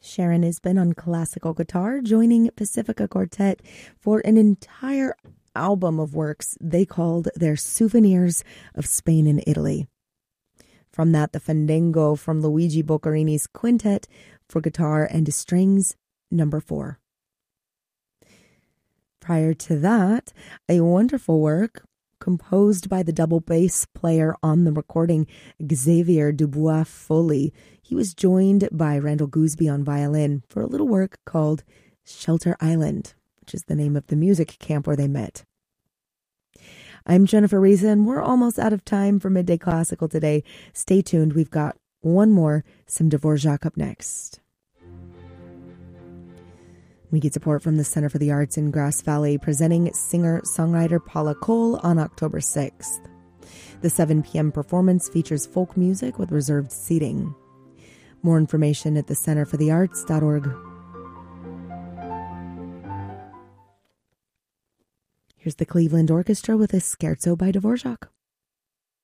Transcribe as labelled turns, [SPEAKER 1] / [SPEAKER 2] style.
[SPEAKER 1] Sharon Isbin on classical guitar, joining Pacifica Quartet for an entire album of works they called their Souvenirs of Spain and Italy. From that, the Fandango from Luigi Boccarini's Quintet for Guitar and Strings, number 4. Prior to that, a wonderful work composed by the double bass player on the recording, Xavier Dubois Foley. He was joined by Randall Gooseby on violin for a little work called Shelter Island, which is the name of the music camp where they met. I'm Jennifer Riza, and we're almost out of time for Midday Classical today. Stay tuned. We've got one more, some Dvorak up next. We get support from the Center for the Arts in Grass Valley, presenting singer-songwriter Paula Cole on October 6th. The 7 p.m. performance features folk music with reserved seating. More information at thecenterforthearts.org. Here's the Cleveland Orchestra with a Scherzo by Dvorak.